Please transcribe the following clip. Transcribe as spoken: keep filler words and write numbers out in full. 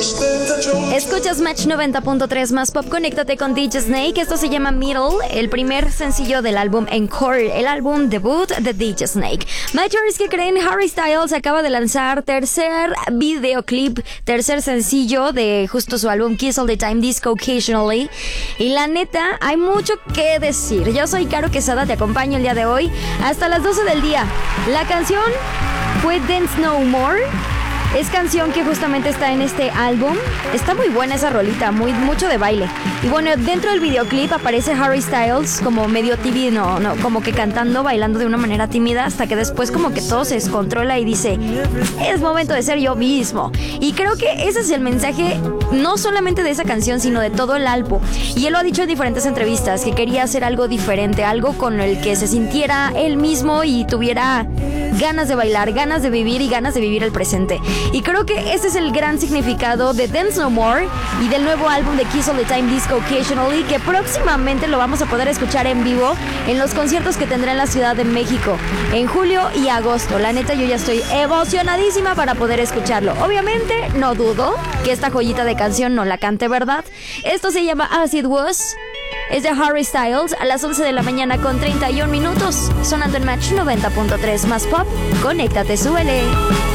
Escuchas Match noventa punto tres más pop, conéctate con D J Snake. Esto se llama Middle, el primer sencillo del álbum Encore, el álbum debut de D J Snake. Mayors, ¿qué creen? Harry Styles acaba de lanzar tercer videoclip, tercer sencillo de justo su álbum Kiss All The Time, Disco Occasionally. Y la neta, hay mucho que decir. Yo soy Caro Quesada, te acompaño el día de hoy hasta las doce del día. La canción fue Dance No More. Es canción que justamente está en este álbum. Está muy buena esa rolita, muy, mucho de baile. Y bueno, dentro del videoclip aparece Harry Styles como medio tímido, no, no, como que cantando, bailando de una manera tímida, hasta que después como que todo se descontrola y dice, es momento de ser yo mismo. Y creo que ese es el mensaje, no solamente de esa canción, sino de todo el álbum. Y él lo ha dicho en diferentes entrevistas, que quería hacer algo diferente, algo con el que se sintiera él mismo y tuviera ganas de bailar, ganas de vivir y ganas de vivir el presente. Y creo que ese es el gran significado de Dance No More y del nuevo álbum de Kiss All The Time, Disco Occasionally, que próximamente lo vamos a poder escuchar en vivo en los conciertos que tendrá en la Ciudad de México en julio y agosto. La neta, yo ya estoy emocionadísima para poder escucharlo. Obviamente, no dudo que esta joyita de canción no la cante, ¿verdad? Esto se llama As It Was. Es de Harry Styles a las once de la mañana con treinta y un minutos. Sonando en Match noventa punto tres más pop. Conéctate, súbele.